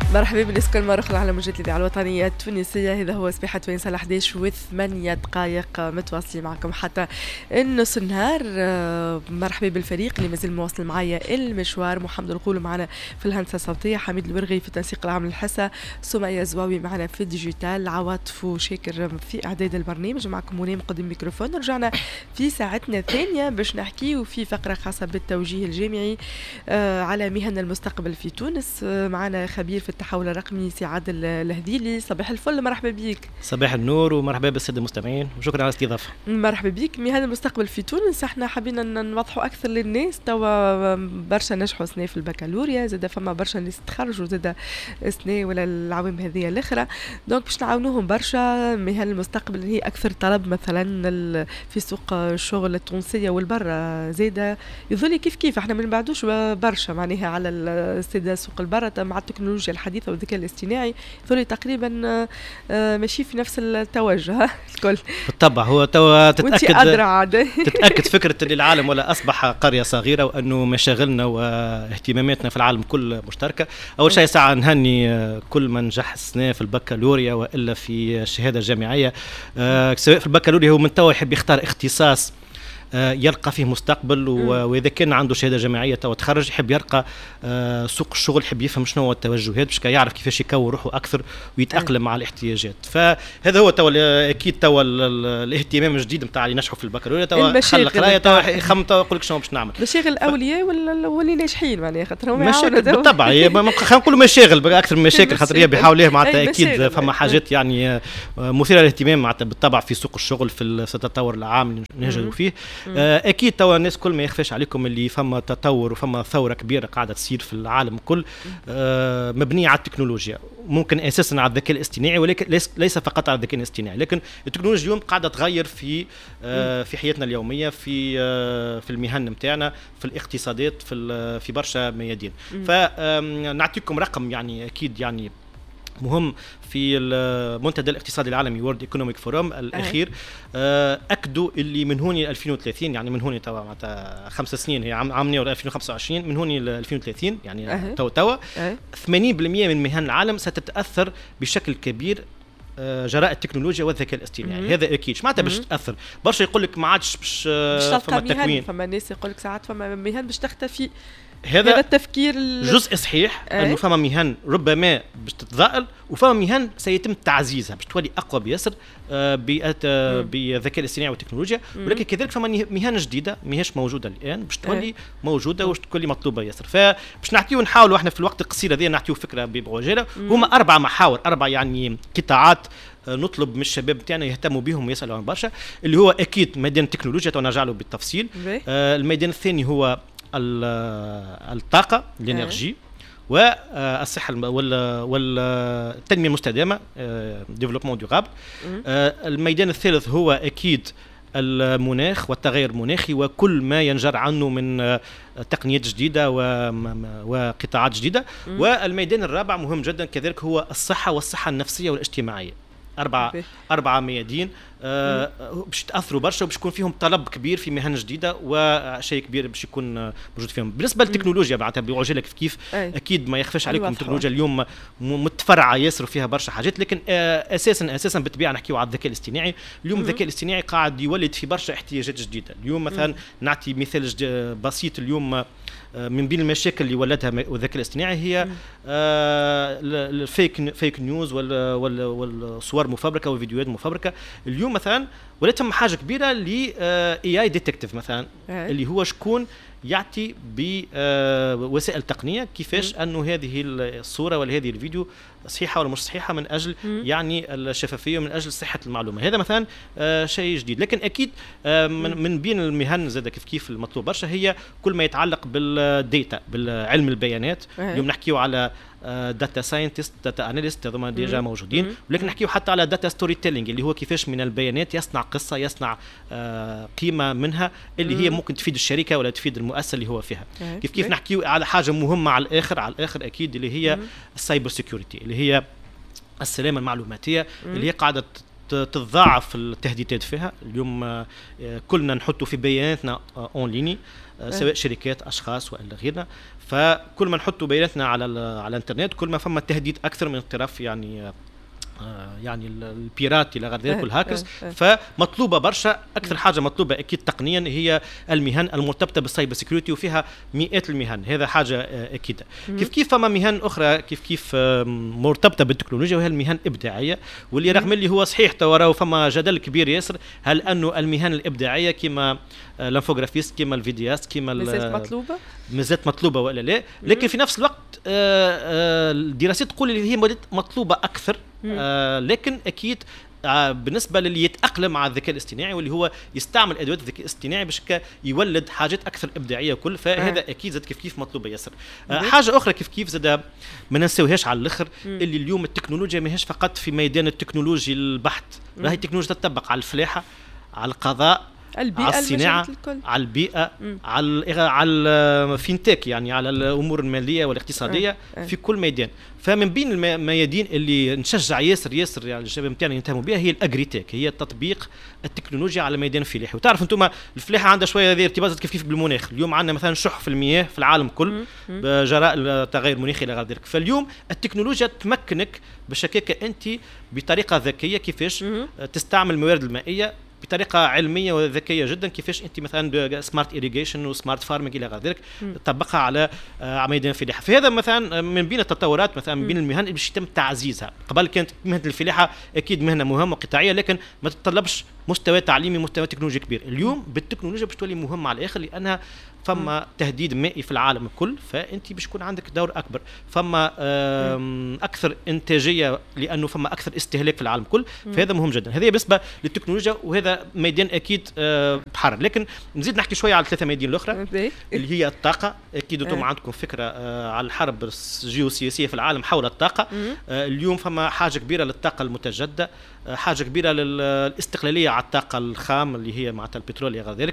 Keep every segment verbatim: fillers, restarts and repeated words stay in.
مرحبا بالناس كل مرة أخرى على موجة الإذاعة الوطنية التونسية. هذا هو سبيحة توين ساعة إحدى عشر وثمانية دقائق متواصلين معكم حتى النص النهار. مرحبا بالفريق اللي مازال مواصل معايا المشوار. محمد الغول معنا في الهندسة الصوتية، حميد الورغي في التنسيق العام للحصة، سمية زواوي معنا في الديجيتال، عواطف وشاكر في إعداد البرنامج. معكم منى مقدم الميكروفون. رجعنا في ساعتنا الثانية باش نحكي وفي فقرة خاصة بالتوجيه الجامعي على مهن المستقبل في تونس. معنا خبير في التحول الرقمي سي عادل الهذيلي. صباح الفل، مرحبا بيك. صباح النور ومرحبا بالساده المستمعين وشكرا على الاستضافه. مرحبا بيك. مهن المستقبل في تونس احنا حبينا نوضحوا اكثر للناس. توا برشا نجحوا سنه في البكالوريا، زاد فما برشا ناس تخرجوا زاد سنه ولا العوام هذه الاخرى، دونك باش نعاونوهم برشا. مهن المستقبل هي اكثر طلب مثلا في سوق الشغل التونسيه والبرة، زاد يظل كيف كيف احنا ما نبعدوش برشا معناها على السيده سوق البرة مع التكنولوجيا الحديثه والذكاء الاصطناعي، يظل تقريبا ماشي في نفس التوجه الكل. بالطبع هو توا تتاكد تتاكد فكره ان العالم ولا اصبح قريه صغيره، وانه مشاغلنا واهتماماتنا في العالم كل مشتركه. اول شيء ساعه نهني كل من نجح السنه في البكالوريا والا في الشهاده الجامعيه، سواء في البكالوريا هو من توا يحب يختار اختصاص يلقى فيه مستقبل، واذا كان عنده شهاده جامعيه تو تخرج يحب يلقى سوق الشغل، يحب يفهم شنو هو التوجهات باش يعرف كيفاش يكون روحه اكثر ويتاقلم مع الاحتياجات. فهذا هو تو اكيد تو الاهتمام الجديد نتاع اللي نجحوا في البكالوريا، تو خلى قرايه تو يخمم تو يقول لك شنو باش نعمل. مشاغل الاولياء ولا واللي ناجحين معناها خاطرهم مشاكل بالطبع، خلينا نقولوا مشاغل اكثر من مشاكل، خاطر هي بيحاولوا معناتها اكيد فما حاجات يعني مثيره للاهتمام معناتها بالطبع في سوق الشغل في التطور العام اللي نهجروا فيه. اكيد توا الناس كل ما يخفاش عليكم اللي فما تطور وفما ثوره كبيره قاعده تصير في العالم كل، آه مبنيه على التكنولوجيا، ممكن اساسا على الذكاء الاصطناعي، ولكن ليس فقط على الذكاء الاصطناعي، لكن التكنولوجيا اليوم قاعده تغير في آه في حياتنا اليوميه، في آه في المهن نتاعنا، في الاقتصادات، في في برشا ميادين. فنعطيكم رقم يعني اكيد يعني مهم في المنتدى الاقتصادي العالمي وورد ايكونوميك فورم الاخير، اكدوا اللي من هوني ألفين وثلاثين يعني من هوني توا معناتها خمس سنين، هي عام عام ألفين وخمسة وعشرين، من هوني ل ألفين وثلاثين يعني توا توا ثمانين بالمئة من مهن العالم ستتاثر بشكل كبير جراء التكنولوجيا والذكاء الاصطناعي. مم. هذا اكيد. معناتها باش تاثر برشا، يقول لك ما عادش باش فما تكوين، فما ناس يقول لك ساعات فما مهن باش تختفي. هذا, هذا التفكير جزء صحيح، أه؟ انه فما مهن ربما باش تتضاءل، وفما مهن سيتم تعزيزها باش تولي اقوى بياسر آه بالذكاء الاصطناعي والتكنولوجيا، ولكن كذلك فما مهن جديده ماهيش موجوده الان باش تولي أه؟ موجوده وباش تولي مطلوبه ياسر. فباش نعطيو نحاولوا احنا في الوقت القصير هذا نعطيو فكره بعجاله. هما اربع محاور، اربع يعني قطاعات نطلب من الشباب تاعنا يهتموا بهم ويسالوا عن برشا، اللي هو اكيد ميدان التكنولوجيا ونرجع له بالتفصيل. آه الميدان الثاني هو الطاقه الانرجي والصحه والتنميه المستدامه ديفلوبمون دورابل. الميدان الثالث هو اكيد المناخ والتغير المناخي وكل ما ينجر عنه من تقنيات جديده وقطاعات جديده. والميدان الرابع مهم جدا كذلك هو الصحه والصحه النفسيه والاجتماعيه. أربعة أربعة ميادين آه باش تأثروا برشا وباش يكون فيهم طلب كبير في مهن جديدة وشيء كبير باش يكون موجود فيهم. بالنسبة للتكنولوجيا معناتها بعجالة كيف كيف أكيد ما يخفاش عليكم التكنولوجيا اليوم متفرعة ياسر فيها برشا حاجات، لكن آه أساسا أساسا بالطبيعة نحكيو على الذكاء الاصطناعي. اليوم الذكاء الاصطناعي قاعد يولد في برشا احتياجات جديدة. اليوم مثلا نعطي مثال بسيط، اليوم من بين المشاكل اللي ولدها الذكاء الاصطناعي هي الفيك فيك نيوز والصور مفبركه والفيديوهات مفبركه. اليوم مثلا ولات ثم حاجه كبيره ل اي اي ديتكتيف مثلا، اللي هو شكون يعطي بوسائل تقنيه كيفاش انه هذه الصوره ولا هذه الفيديو صحيحه ولا مش صحيحه، من اجل م. يعني الشفافيه ومن اجل صحه المعلومه. هذا مثلا آه شيء جديد. لكن اكيد آه من, من بين المهن زاد كيف كيف المطلوب برشا هي كل ما يتعلق بالديتا، بالعلم البيانات. اليوم نحكيو على داتا ساينتست، داتا اناليست، هذوما ديجا موجودين، ولكن نحكيو حتى على داتا ستوري تيلينج اللي هو كيفاش من البيانات يصنع قصه، يصنع آه قيمه منها اللي هي ممكن تفيد الشركه ولا تفيد المؤسسه اللي هو فيها. كيف كيف نحكيو على حاجه مهمه على الاخر على الاخر اكيد اللي هي السايبر سيكيورتي، اللي هي السلامه المعلوماتيه اللي هي قاعده تتضاعف التهديدات فيها. اليوم كلنا نحطوا في بياناتنا اون ليني، سواء شركات اشخاص والا غيرنا، فكل ما نحطوا بياناتنا على على الانترنت كل ما فما تهديد اكثر من طرف يعني يعني البيرات الى غير ذلك والهاكرز. فمطلوبه برشا. اكثر حاجه مطلوبه اكيد تقنيا هي المهن المرتبطه بالسايبر سيكيورتي، وفيها مئات المهن، هذا حاجه اكيده. كيف كيف فما مهن اخرى كيف كيف مرتبطه بالتكنولوجيا، وهي المهن الابداعيه، واللي رغم اللي هو صحيح توراه فما جدل كبير ياسر هل انه المهن الابداعيه كما الانفوغرافيست كما الفيدياست كما مازالت مطلوبه مازالت مطلوبه ولا لا، لكن في نفس الوقت الدراسات تقول اللي هي مطلوبه اكثر. آه لكن اكيد آه بالنسبه للي يتاقلم مع الذكاء الاصطناعي واللي هو يستعمل ادوات الذكاء الاصطناعي باش يولد حاجات اكثر ابداعيه وكل، فهذا آه. اكيد زاد كيف كيف مطلوبه ياسر. آه حاجه اخرى كيف كيف زاد ما ننساوهاش على الاخر، اللي اليوم التكنولوجيا ماهيش فقط في ميدان التكنولوجي البحث، راهي التكنولوجيا تطبق على الفلاحه، على القضاء، البيئة، على الصناعة، على البيئة، مم. على على الفينتك يعني على الأمور المالية والاقتصادية أه. في كل ميدان. فمن بين الميادين اللي نشجع ياسر ياسر يعني الشباب نتاعنا ينتهموا بها هي الأجريتك، هي تطبيق التكنولوجيا على ميدان الفلاحة. وتعرف انتم الفلاحة عندها شوية هذه ارتباط كيف كيف بالمناخ. اليوم عندنا مثلا شح في المياه في العالم كل بجراء التغير المناخي إلى غير ذلك. فاليوم التكنولوجيا تمكنك بشكاكة أنت بطريقة ذكية كيفاش مم. تستعمل الموارد المائية بطريقه علميه وذكيه جدا، كيفاش انت مثلا سمارت إيريجيشن وسمارت فارمينج الى غير ذلك تطبقها على ميدان الفلاحه. فهذا مثلا من بين التطورات مثلا من بين المهن اللي باش يتم تعزيزها. قبل كانت مهنه الفلاحه اكيد مهنه مهمه وقطاعيه، لكن ما تتطلبش مستوى تعليمي مستوى تكنولوجي كبير. اليوم بالتكنولوجيا باش تولي مهمه على الاخر، لانها فما تهديد مائي في العالم الكل، فانت باش يكون عندك دور اكبر. فما اكثر انتاجيه لانه فما اكثر استهلاك في العالم الكل، فهذا مهم جدا. هذه بالنسبه للتكنولوجيا، وهذا ميدان اكيد بحر. لكن نزيد نحكي شويه على الثلاثه ميادين الاخرى اللي هي الطاقه. اكيد انتم عندكم فكره على الحرب الجيوسياسيه في العالم حول الطاقه. اليوم فما حاجه كبيره للطاقه المتجدده، حاجه كبيره للاستقلاليه على الطاقه الخام اللي هي معناتها البترول الى غير ذلك.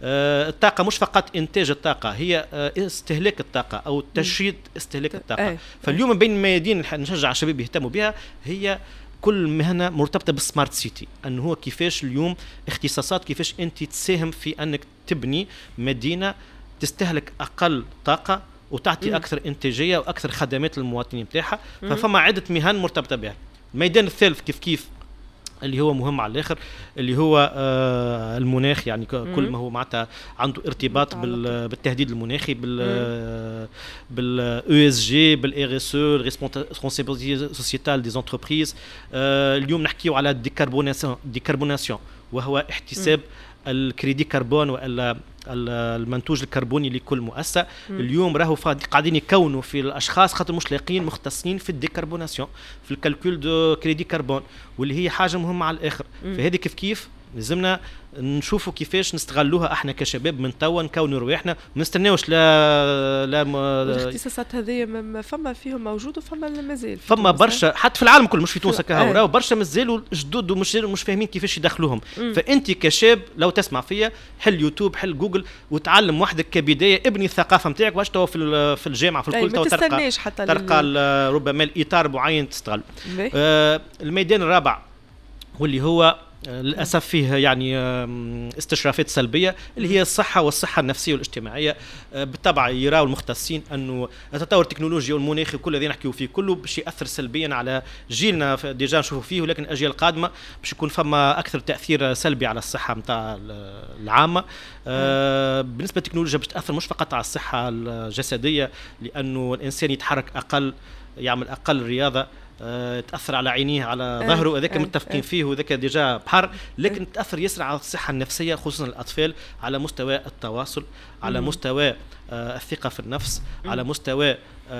الطاقه مش فقط انتاج الطاقه، هي استهلاك الطاقه او تشييد استهلاك الطاقه. فاليوم بين الميادين اللي نشجع الشباب يهتموا بها هي كل مهنه مرتبطه بالسمارت سيتي، انه هو كيفاش اليوم اختصاصات كيفاش انت تساهم في انك تبني مدينه تستهلك اقل طاقه وتعطي مم. اكثر انتاجيه واكثر خدمات للمواطنين بتاعها. ففما عده مهن مرتبطه بها. الميدان الثالث كيف كيف اللي هو مهم على الاخر اللي هو آه المناخ، يعني كل ما هو معناتها عنده ارتباط بالتهديد المناخي، بال بالاو اس جي، بالاي اس او، ريسبونسابيلتي سوسيتال دي زونتربريز. آه اليوم نحكيو على ديكربوناسيون ديكربوناسيون وهو احتساب مم. الكريدي كربون والا المنتوج الكربوني لكل مؤسسه. مم. اليوم راهو قاعدين يكونوا في الاشخاص خاطر مش لاقيين مختصين في الديكربوناسيون، في الكالكول دو كريدي كربون، واللي هي حاجه مهمه على الاخر. فهذه كيف كيف لازمنا نشوفوا كيفاش نستغلوها احنا كشباب من توا، نكونوا رواحنا ما نستناوش لا لا م... الاختصاصات هذه فما فيهم موجود وفما مازال فما برشا حتى في العالم كله مش في تونس كهو راهو برشا مازالوا جدد ومش مش فاهمين كيفاش يدخلوهم. مم. فانت كشاب لو تسمع فيا حل يوتيوب حل جوجل وتعلم وحدك كبدايه، ابني الثقافه نتاعك واش تو في في الجامعه في الكل تو تلقى تلقى لل... ربما الاطار معين تستغل. آه الميدان الرابع واللي هو للأسف فيه يعني استشرافات سلبية اللي هي الصحة والصحة النفسية والاجتماعية. بالطبع يراو المختصين أنه التطور التكنولوجي والمناخي كل الذي نحكيو فيه كله باش يأثر سلبيا على جيلنا ديجا نشوفوا فيه، ولكن الأجيال القادمة باش يكون فما أكثر تأثير سلبي على الصحة متاع العامة. بالنسبة للتكنولوجيا باش تأثر مش فقط على الصحة الجسدية، لأنه الإنسان يتحرك أقل، يعمل أقل رياضة، تأثر على عينيه على ظهره، وذاك متفقين فيه وذاك ديجا بحر، لكن تأثر يسرع على الصحة النفسية خصوصا الأطفال، على مستوى التواصل، على مستوى الثقة في النفس، على مستوى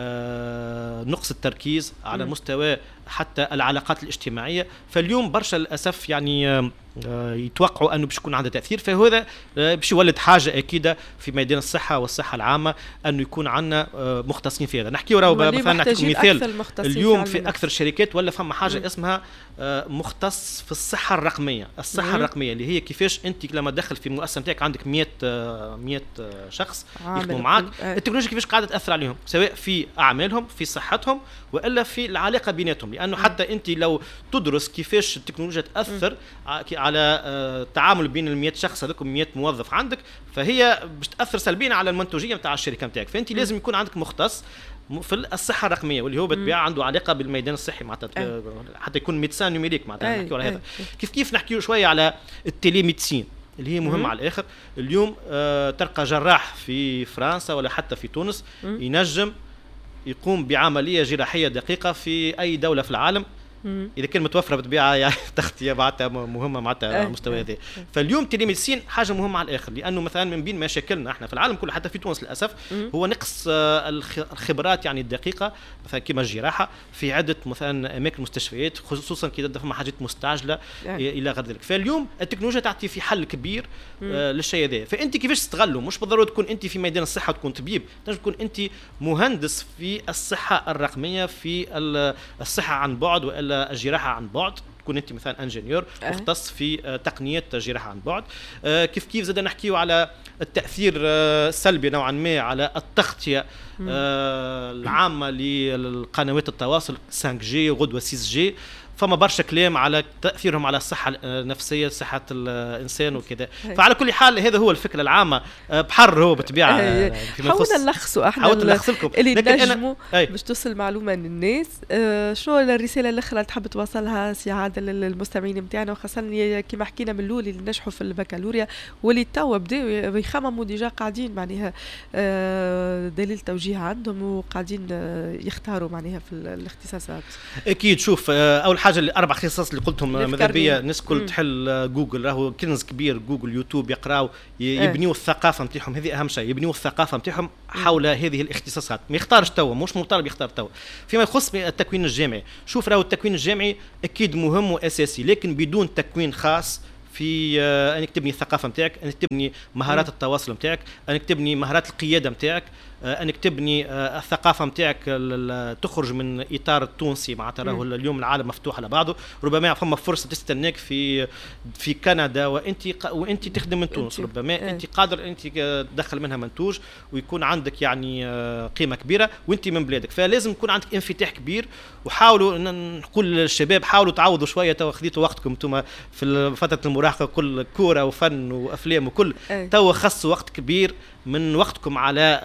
نقص التركيز، على مستوى حتى العلاقات الاجتماعية. فاليوم برشا للأسف يعني يتوقعوا أنه باش يكون عنده تأثير، فهذا باش يولد حاجة أكيدة في ميدان الصحة والصحة العامة أنه يكون عندنا مختصين في هذا. نحكي وراه مثلا نحكي مثال اليوم في أكثر الشركات ولا فما حاجة مم. اسمها مختص في الصحة الرقمية. الصحة مم. الرقمية اللي هي كيفاش أنت لما تدخل في المؤسسة نتاعك عندك مئة شخص يخدموا معك، التكنولوجيا كيفاش قاعدة تأثر عليهم، سواء في في اعمالهم في صحتهم والا في العلاقه بيناتهم، لانه حتى انت لو تدرس كيفاش التكنولوجيا تاثر على التعامل بين ال مئة شخص هذوك مئة موظف عندك، فهي باش تاثر سلبيا على المنتوجيه نتاع الشركه نتاعك. فانت لازم يكون عندك مختص في الصحه الرقميه واللي هو بالطبيعه عنده علاقه بالميدان الصحي معناتها حتى يكون ميدسان نيميريك معناتها نحكيو على هذا. كيف كيف نحكيو شويه على التيليميدسين اللي هي مهمه على الاخر. اليوم آه تلقى جراح في فرنسا ولا حتى في تونس مم. ينجم يقوم بعمليه جراحيه دقيقه في اي دوله في العالم مم. اذا كان متوفره بالطبيعه يعني تغطيه معناتها مهمه معناتها على المستوى هذا. فاليوم تيليميدسين حاجه مهمه على الاخر، لانه مثلا من بين مشاكلنا احنا في العالم كله حتى في تونس للاسف مم. هو نقص الخبرات يعني الدقيقه مثلا كما الجراحه في عده مثلا اماكن المستشفيات، خصوصا كي تبدا فما حاجات مستعجله يعني. الى غير ذلك. فاليوم التكنولوجيا تعطي في حل كبير آه للشيء هذا. فانت كيفاش تستغله؟ مش بالضروره تكون انت في ميدان الصحه تكون طبيب، تنجم تكون انت مهندس في الصحه الرقميه في الصحه عن بعد والا الجراحه عن بعد، تكون انت مثلا انجينيور مختص في تقنيات الجراحه عن بعد. كيف كيف زاد نحكيو على التاثير السلبي نوعا ما على التغطيه العامه للقنوات التواصل خمسة جي وغدوه ستة جي. فما برشا كلام على تاثيرهم على الصحه النفسيه صحه الانسان وكذا. فعلى كل حال هذا هو الفكره العامه بحر هو بالطبيعه. حاولنا نلخصوا احنا حاولت نلخص لكم اللي نجموا باش توصل معلومه للناس. آه شنو الرساله الاخرى تحب توصلها سي عادل للمستمعين نتاعنا، وخاصه كما حكينا من الاول اللي نجحوا في البكالوريا واللي توا بداوا يخمموا ديجا قاعدين معناها آه دليل توجيه عندهم وقاعدين آه يختاروا معناها في الاختصاصات. اكيد. شوف آه اول حاجه الاربع خصائص اللي قلتهم ماذا بيا الناس كل تحل جوجل، راهو كنز كبير جوجل يوتيوب يقراو يبنيوا الثقافه نتاعهم، هذه اهم شيء، يبنيوا الثقافه نتاعهم حول هذه الاختصاصات. ما يختارش توا، مش مطالب يختار توا. فيما يخص التكوين الجامعي، شوف راهو التكوين الجامعي اكيد مهم واساسي، لكن بدون تكوين خاص في آه انك تبني الثقافه نتاعك، انك تبني مهارات التواصل نتاعك، انك تبني مهارات القياده نتاعك، آه انك تبني آه الثقافه نتاعك تخرج من اطار التونسي معناتها. راهو اليوم العالم مفتوح على بعضه، ربما فما فرصه تستناك في في كندا وانت وانت تخدم من تونس، ربما انت قادر انت تدخل منها منتوج ويكون عندك يعني آه قيمه كبيره وانت من بلادك. فلازم يكون عندك انفتاح كبير. وحاولوا نقول للشباب حاولوا تعوضوا شويه، تو خذيتوا وقتكم انتم في فتره المراهقه كل كوره وفن وافلام وكل، تو خصوا وقت كبير من وقتكم على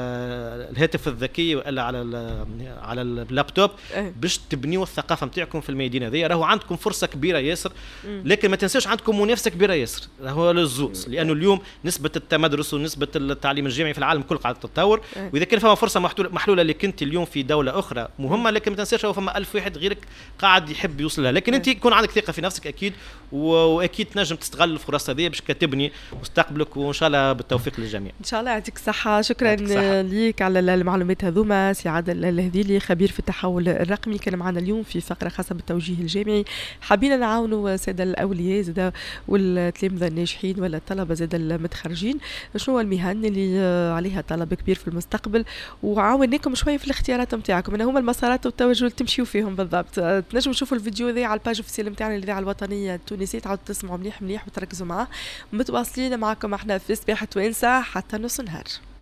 الهاتف الذكي ولا على على اللابتوب باش تبنيوا الثقافه نتاعكم في الميدان هذه. راهو عندكم فرصه كبيره ياسر، لكن ما تنساوش عندكم منافسه كبيره ياسر، راهو للزوز، لانه اليوم نسبه التمدرس ونسبه التعليم الجامعي في العالم كله قاعده تتطور. واذا كان فما فرصه محلوله لك انت اليوم في دوله اخرى مهمه، لكن ما تنساش فما ألف واحد غيرك قاعد يحب يوصل لها. لكن انت يكون عندك ثقه في نفسك اكيد، واكيد تنجم تستغل الفرص هذه باش تبني مستقبلك، وان شاء الله بالتوفيق للجميع. ان شاء الله يعطيك الصحه. شكرا ليك على المعلومات هذوما سي عادل الهذيلي، خبير في التحول الرقمي، كان معنا اليوم في فقره خاصه بالتوجيه الجامعي. حابين نعاونوا ساده الاولياء زاد والتلامذه الناجحين ولا الطلبه زاد المتخرجين، شنو المهن اللي عليها طلب كبير في المستقبل، وعاوناكم شويه في الاختيارات نتاعكم، من هما المسارات والتوجه اللي تمشيو فيهم بالضبط. تنجموا تشوفوا الفيديو ذا على الباج اوفيسيال نتاعنا الاذاعه الوطنيه التونسيه، تعاودوا تسمعوا مليح مليح وتركزوا معاه. متواصلين معكم احنا في صباح توانسه حتى نص نهار.